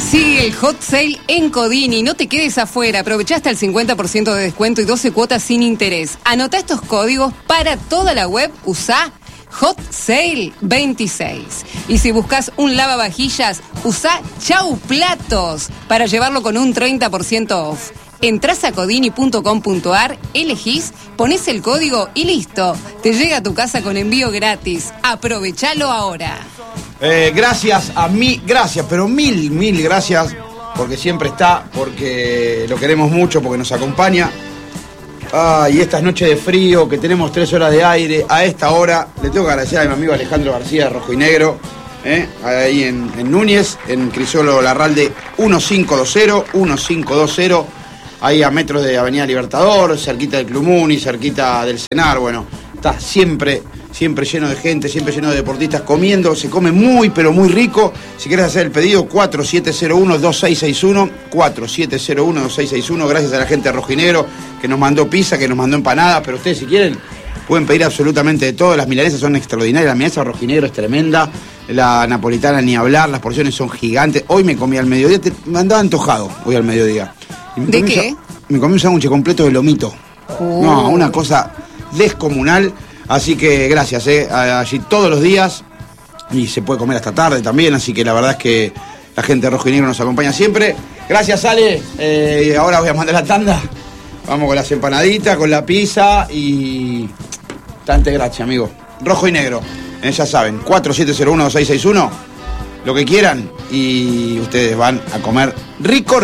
Sigue el hot sale en Codini, no te quedes afuera, aprovecha hasta el 50% de descuento y 12 cuotas sin interés. Anota estos códigos para toda la web, usá Hot Sale 26. Y si buscas un lavavajillas, usá Chau Platos para llevarlo con un 30% off. Entrás a codini.com.ar, elegís, ponés el código y listo. Te llega a tu casa con envío gratis. Aprovechalo ahora. Gracias, pero mil gracias, porque siempre está, porque lo queremos mucho, porque nos acompaña. Y estas noches de frío, que tenemos 3 horas de aire, a esta hora, le tengo que agradecer a mi amigo Alejandro García de Rojo y Negro, ahí en Núñez, en Crisolo Larralde 1520, ahí a metros de Avenida Libertador, cerquita del Club Muni, cerquita del Cenar. Bueno, está siempre lleno de gente, siempre lleno de deportistas comiendo, se come muy, pero muy rico. Si querés hacer el pedido, 4701-2661, gracias a la gente de Rojo y Negro, que nos mandó pizza, que nos mandó empanadas, pero ustedes si quieren, pueden pedir absolutamente de todo. Las milanesas son extraordinarias, la milanesa Rojo y Negro es tremenda, la napolitana ni hablar, las porciones son gigantes. Hoy me comí al mediodía, me andaba antojado hoy al mediodía. ¿De qué? Me comí un sándwich completo de lomito. No, una cosa descomunal. Así que gracias, allí todos los días, y se puede comer hasta tarde también, así que la verdad es que la gente de Rojo y Negro nos acompaña siempre. Gracias, Ale, ahora voy a mandar la tanda, vamos con las empanaditas, con la pizza y tante gracias, amigo. Rojo y Negro, ya saben, 4701-2661, lo que quieran, y ustedes van a comer rico.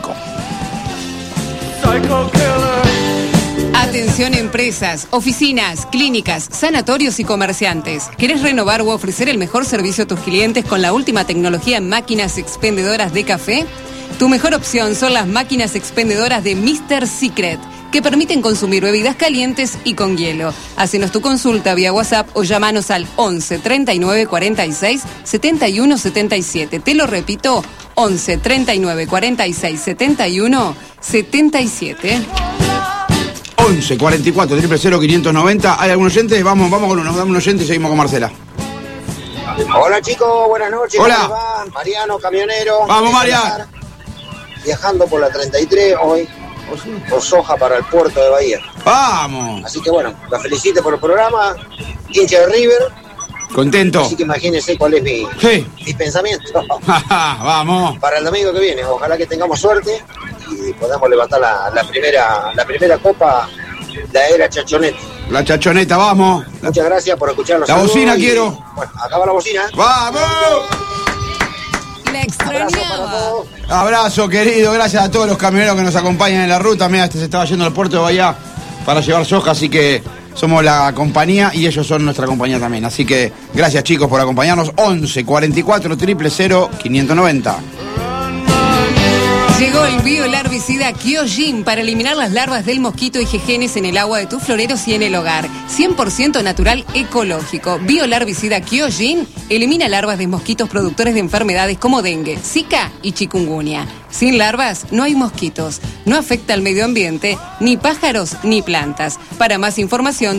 Atención empresas, oficinas, clínicas, sanatorios y comerciantes. ¿Querés renovar o ofrecer el mejor servicio a tus clientes con la última tecnología en máquinas expendedoras de café? Tu mejor opción son las máquinas expendedoras de Mr. Secret, que permiten consumir bebidas calientes y con hielo. Hacenos tu consulta vía WhatsApp o llamanos al 11 39 46 71 77. Te lo repito, 11 39 46 71 77. 11 44 000 590. ¿Hay algún oyente? Vamos con uno. Dame un oyente y seguimos con Marcela. Hola chicos, buenas noches. Hola. ¿Cómo van? Mariano, camionero. Vamos, María. Viajando por la 33 hoy por soja para el puerto de Bahía. Vamos. Así que bueno, la felicito por el programa. Hincha de River. Contento. Así que imagínense cuál es mi pensamiento. Vamos. Para el domingo que viene. Ojalá que tengamos suerte y podamos levantar la primera copa, la era Chachoneta. La Chachoneta, vamos. Muchas gracias por escucharnos. La bocina quiero. Bueno, acaba la bocina. ¡Vamos! La extrañaba. Abrazo, querido. Gracias a todos los camioneros que nos acompañan en la ruta. Mira, se estaba yendo al puerto de Bahía para llevar soja, así que somos la compañía y ellos son nuestra compañía también. Así que gracias, chicos, por acompañarnos. 11 44 000 590. Llegó el biolarvicida Kyojin para eliminar las larvas del mosquito y jejenes en el agua de tus floreros y en el hogar. 100% natural, ecológico. Biolarvicida Kyojin elimina larvas de mosquitos productores de enfermedades como dengue, zika y chikungunya. Sin larvas no hay mosquitos. No afecta al medio ambiente, ni pájaros ni plantas. Para más información,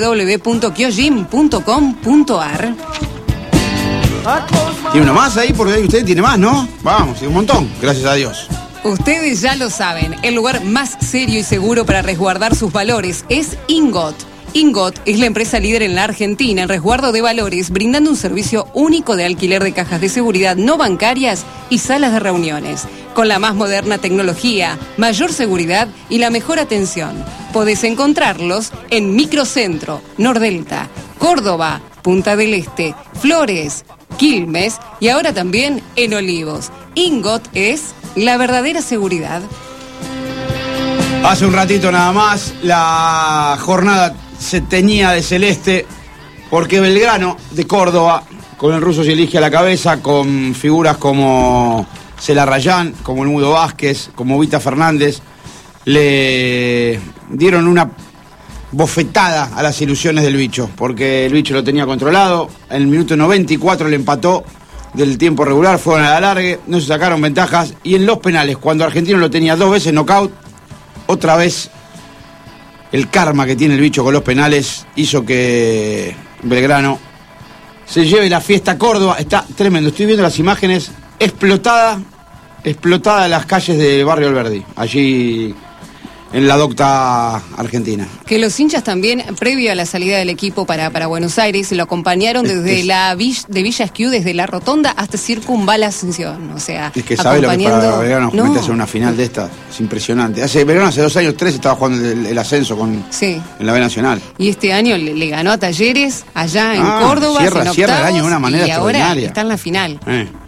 www.kyojin.com.ar. ¿Tiene uno más ahí? Porque usted tiene más, ¿no? Vamos, un montón. Gracias a Dios. Ustedes ya lo saben, el lugar más serio y seguro para resguardar sus valores es Ingot. Ingot es la empresa líder en la Argentina en resguardo de valores, brindando un servicio único de alquiler de cajas de seguridad no bancarias y salas de reuniones. Con la más moderna tecnología, mayor seguridad y la mejor atención. Podés encontrarlos en Microcentro, Nordelta, Córdoba, Punta del Este, Flores, Quilmes y ahora también en Olivos. Ingot es la verdadera seguridad. Hace un ratito nada más la jornada se teñía de celeste porque Belgrano de Córdoba, con el ruso Zielinski a la cabeza, con figuras como Celarrayán, como el Mudo Vázquez, como Vita Fernández, le dieron una bofetada a las ilusiones del bicho, porque el bicho lo tenía controlado. En el minuto 94 le empató del tiempo regular, fueron a la largue, no se sacaron ventajas, y en los penales, cuando Argentino lo tenía 2 veces knockout, otra vez el karma que tiene el bicho con los penales hizo que Belgrano se lleve la fiesta a Córdoba. Está tremendo, estoy viendo las imágenes, explotada explotada las calles del barrio Alberdi, allí en la docta Argentina. Que los hinchas también, previo a la salida del equipo para Buenos Aires, lo acompañaron desde de Villa Esquiú, desde la Rotonda hasta Circunvala Ascensión. O sea, es que sabe lo que para Belgrano justamente hacer una final de esta. Es impresionante. Belgrano hace 2 años, 3 estaba jugando el ascenso en la B Nacional. Y este año le ganó a Talleres allá en Córdoba. Cierra el año de una manera extraordinaria. Ahora está en la final.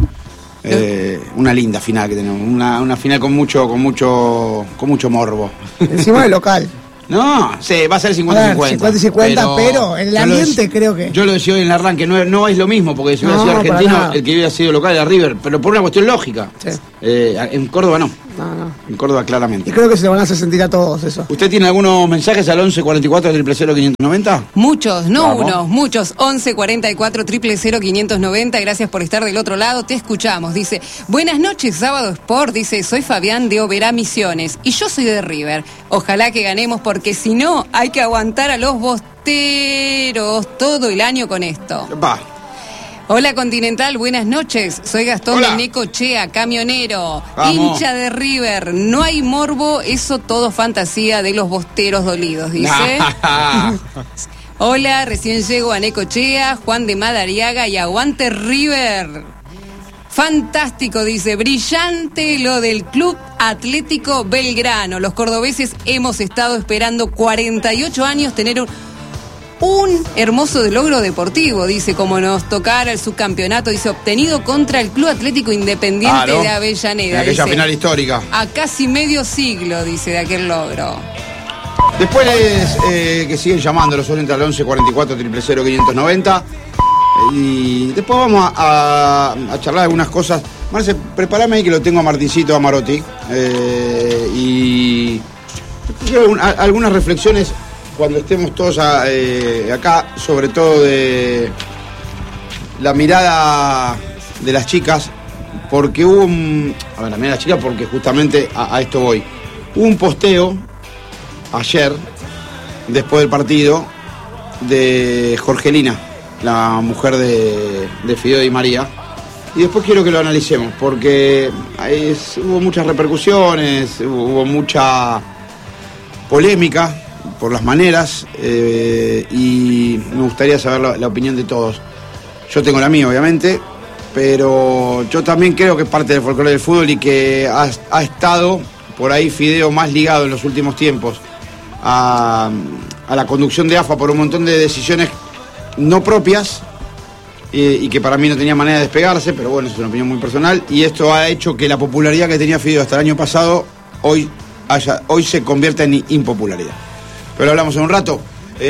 Una linda final que tenemos, una final con mucho morbo. Encima del local. No, sí, va a ser 50-50. 50-50, pero en el ambiente creo que... Yo lo decía hoy en el arranque, no es lo mismo, porque si hubiera sido argentino, el que hubiera sido local era River, pero por una cuestión lógica. Sí. En Córdoba no. No. En Córdoba claramente. Y creo que se lo van a hacer sentir a todos eso. ¿Usted tiene algunos mensajes al 1144-000-590? Muchos, muchos. 1144-000-590. Gracias por estar del otro lado, te escuchamos. Dice, buenas noches, Sábado Sport. Dice, soy Fabián de Oberá Misiones y yo soy de River. Ojalá que ganemos porque si no hay que aguantar a los bosteros todo el año con esto. Va. Hola Continental, buenas noches. Soy Gastón de Necochea, camionero, hincha de River. No hay morbo, eso todo fantasía de los bosteros dolidos, dice. Hola, recién llego a Necochea, Juan de Madariaga y aguante River. Fantástico, dice, brillante lo del Club Atlético Belgrano. Los cordobeses hemos estado esperando 48 años tener un hermoso logro deportivo, dice, como nos tocara el subcampeonato, dice, obtenido contra el Club Atlético Independiente de Avellaneda. En aquella dice, final histórica. A casi medio siglo, dice, de aquel logro. Después que siguen llamando los oyentes al 1144-000-590. Y después vamos a charlar algunas cosas. Marce, prepárame ahí que lo tengo a Martincito Amarotti. Y algunas reflexiones cuando estemos todos acá, sobre todo de la mirada de las chicas, porque hubo la mirada de las chicas porque justamente a esto voy. Hubo un posteo ayer, después del partido, de Jorgelina, la mujer de Fideo Di María, y después quiero que lo analicemos, porque hubo muchas repercusiones, hubo mucha polémica por las maneras, y me gustaría saber la opinión de todos. Yo tengo la mía, obviamente, pero yo también creo que es parte del folclore del fútbol y que ha estado por ahí Fideo más ligado en los últimos tiempos a la conducción de AFA por un montón de decisiones no propias y que para mí no tenía manera de despegarse, pero bueno, es una opinión muy personal, y esto ha hecho que la popularidad que tenía Fideo hasta el año pasado hoy se convierta en impopularidad. Pero hablamos en un rato.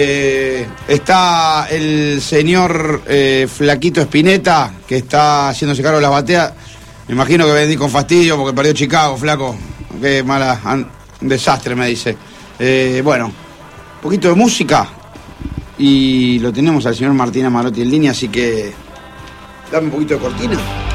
Está el señor Flaquito Spinetta, que está haciéndose cargo de las bateas. Me imagino que vendí con fastidio porque perdió Chicago, flaco. Qué mala, un desastre, me dice. Bueno, un poquito de música y lo tenemos al señor Martín Amarotti en línea, así que dame un poquito de cortina.